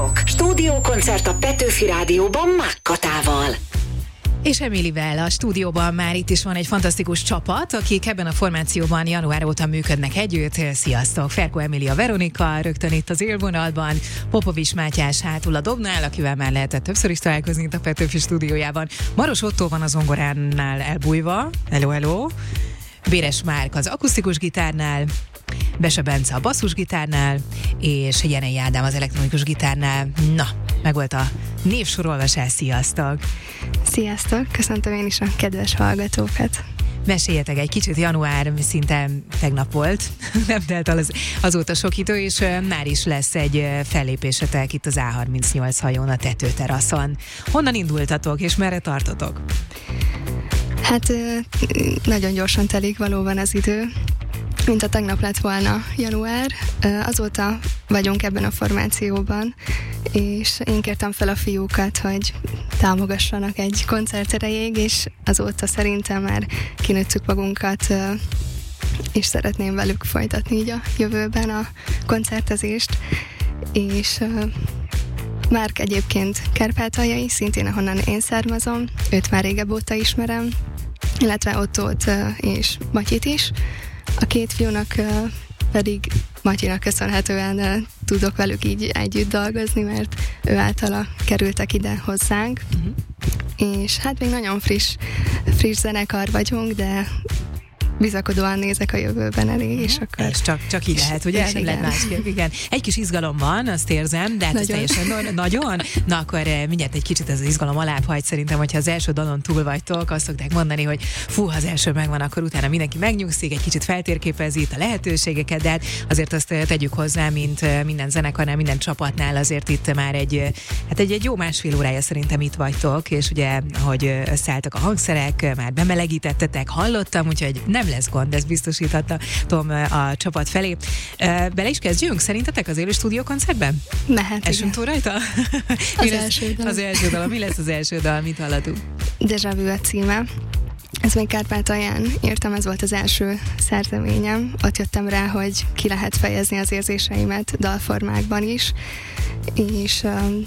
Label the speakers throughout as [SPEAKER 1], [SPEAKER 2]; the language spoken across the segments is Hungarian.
[SPEAKER 1] magyarok. Stúdiókoncert a Petőfi Rádióban Mák Katával.
[SPEAKER 2] És Emilivel a stúdióban már itt is van egy fantasztikus csapat, akik ebben a formációban január óta működnek együtt. Sziasztok! Ferko Emilia Veronika rögtön itt az élvonalban, Popovics Mátyás hátul a dobnál, akivel már lehetett többször is találkozni itt a Petőfi stúdiójában. Maros Ottó van az zongoránál elbújva. Hello, hello! Béres Márk az akusztikus gitárnál, Bese Bence a basszusgitárnál, és Jenei Ádám az elektronikus gitárnál. Na, megvolt a névsorolvasás, sziasztok!
[SPEAKER 3] Sziasztok! Köszöntöm én is a kedves hallgatókat!
[SPEAKER 2] Meséljetek egy kicsit, január szinte tegnap volt, nem telt el azóta sok idő, és már is lesz egy fellépésetek itt az A38 hajón, a tetőteraszon. Honnan indultatok, és merre tartotok?
[SPEAKER 3] Hát nagyon gyorsan telik valóban az idő, mint a tegnap lett volna január. Azóta vagyunk ebben a formációban, és én kértem fel a fiúkat, hogy támogassanak egy koncert erejéig, és azóta szerintem már kinőttük magunkat, és szeretném velük folytatni így a jövőben a koncertezést. És Márk egyébként kárpátaljai, szintén ahonnan én származom, őt már régebb óta ismerem, illetve Ottót és Matyit is. A két fiúnak pedig Matyinak köszönhetően tudok velük így együtt dolgozni, mert ő általa kerültek ide hozzánk. És hát még nagyon friss zenekar vagyunk, de bizakodóan nézek a jövőben elé, és akkor...
[SPEAKER 2] És csak így lehet, ugye? Nem lehet másképp, igen. Egy kis izgalom van, azt érzem, de hát ez teljesen nagyon. Na akkor mindjárt egy kicsit ez az izgalom alább hagy, szerintem, hogyha az első dalon túl vagytok, azt szokták mondani, hogy fú, ha az első megvan, akkor utána mindenki megnyugszik, egy kicsit feltérképezi itt a lehetőségeket, de hát azért azt tegyük hozzá, mint minden zenekarnál, minden csapatnál, azért itt már egy jó másfél órája szerintem itt vagytok, és ugye, hogy összeálltak a hangszerek, már bemelegítettetek, hallottam, úgyhogy nem lesz gond, ezt biztosíthatom a csapat felé. Bele is kezdjünk szerintetek az élő stúdiókoncertben?
[SPEAKER 3] Mehet,
[SPEAKER 2] esünk túl rajta?
[SPEAKER 3] Az első dal.
[SPEAKER 2] Az első dal. Mi lesz az első dal? Mit hallatunk?
[SPEAKER 3] Déjà vu a címe. Ez még Kárpátalján írtam, ez volt az első szerzeményem. Ott jöttem rá, hogy ki lehet fejezni az érzéseimet dalformákban is, és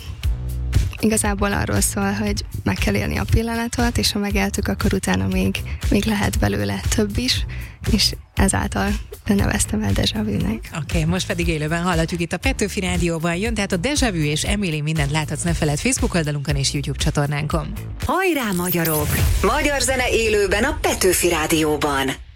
[SPEAKER 3] igazából arról szól, hogy meg kell élni a pillanatot, és ha megéltük, akkor utána még lehet belőle több is, és ezáltal neveztem el Déjà vu-nek.
[SPEAKER 2] Oké, most pedig élőben hallhatjuk itt a Petőfi Rádióban. Jön tehát a Déjà vu, és Emily, mindent láthatsz, ne feledd, Facebook oldalunkon és YouTube csatornánkon.
[SPEAKER 1] Hajrá, magyarok! Magyar zene élőben a Petőfi Rádióban.